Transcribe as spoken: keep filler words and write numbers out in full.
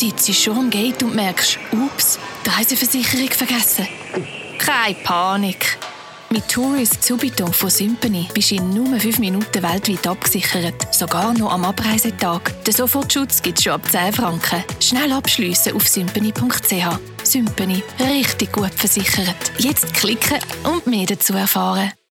sitzt schon am Gate und merkst, ups, die Reiseversicherung vergessen. Keine Panik. Mit Tourist Subito von Symphony bist du in nur fünf Minuten weltweit abgesichert. Sogar noch am Abreisetag. Den Sofortschutz gibt es schon ab zehn Franken. Schnell abschliessen auf symphony punkt c h. Symphony. Richtig gut versichert. Jetzt klicken und mehr dazu erfahren.